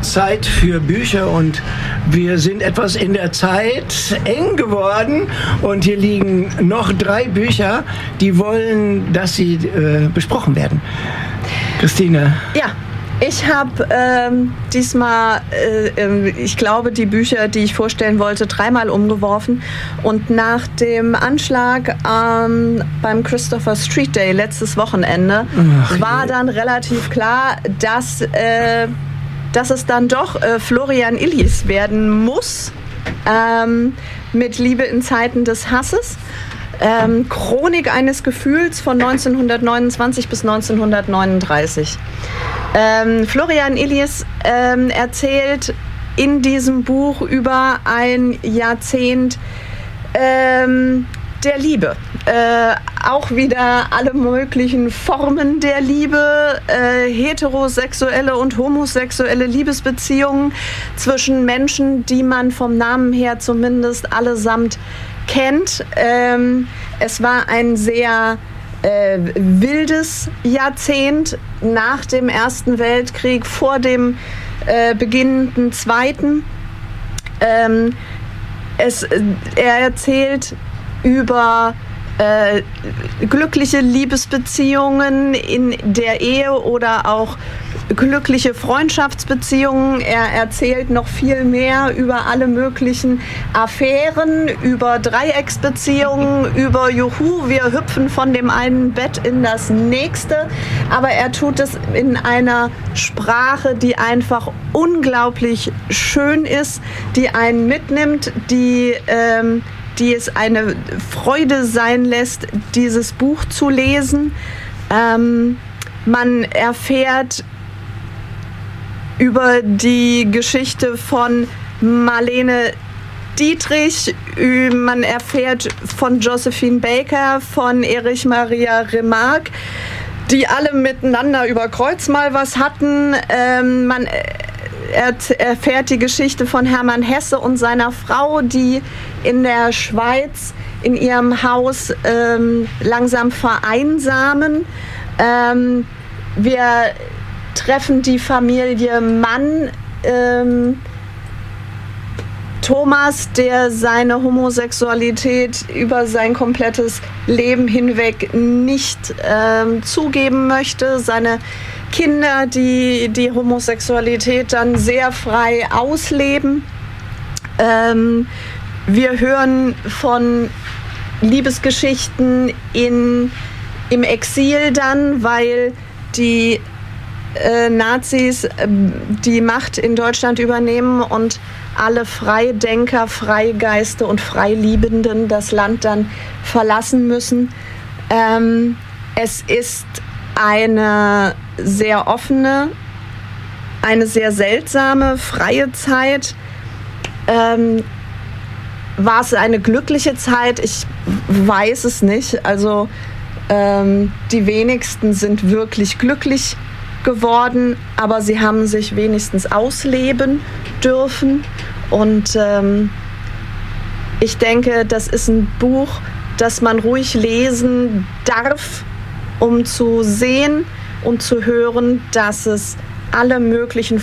Zeit für Bücher und wir sind etwas in der Zeit eng geworden und hier liegen noch 3 Bücher, die wollen, dass sie besprochen werden. Christine. Ja. Ich habe diesmal, ich glaube, die Bücher, die ich vorstellen wollte, 3-mal umgeworfen. Und nach dem Anschlag beim Christopher Street Day letztes Wochenende war dann relativ klar, dass es dann doch Florian Illies werden muss, mit Liebe in Zeiten des Hasses. Chronik eines Gefühls von 1929 bis 1939. Florian Illies erzählt in diesem Buch über ein Jahrzehnt der Liebe. Auch wieder alle möglichen Formen der Liebe, heterosexuelle und homosexuelle Liebesbeziehungen zwischen Menschen, die man vom Namen her zumindest allesamt kennt. Es war ein sehr wildes Jahrzehnt nach dem Ersten Weltkrieg, vor dem beginnenden Zweiten. Er erzählt über glückliche Liebesbeziehungen in der Ehe oder auch glückliche Freundschaftsbeziehungen. Er erzählt noch viel mehr über alle möglichen Affären, über Dreiecksbeziehungen, über Juhu, wir hüpfen von dem einen Bett in das nächste. Aber er tut es in einer Sprache, die einfach unglaublich schön ist, die einen mitnimmt, die es eine Freude sein lässt, dieses Buch zu lesen. Man erfährt über die Geschichte von Marlene Dietrich, man erfährt von Josephine Baker, von Erich Maria Remarque, die alle miteinander über Kreuz mal was hatten. Man erfährt die Geschichte von Hermann Hesse und seiner Frau, die in der Schweiz in ihrem Haus langsam vereinsamen. Wir treffen die Familie Mann, Thomas, der seine Homosexualität über sein komplettes Leben hinweg nicht zugeben möchte, seine Kinder, die die Homosexualität dann sehr frei ausleben. Wir hören von Liebesgeschichten im Exil dann, weil die Nazis die Macht in Deutschland übernehmen und alle Freidenker, Freigeiste und Freiliebenden das Land dann verlassen müssen. Es ist eine sehr offene, eine sehr seltsame, freie Zeit. War es eine glückliche Zeit? Ich weiß es nicht. Also die wenigsten sind wirklich glücklich geworden, aber sie haben sich wenigstens ausleben dürfen. Und ich denke, das ist ein Buch, das man ruhig lesen darf, um zu sehen und zu hören, dass es alle möglichen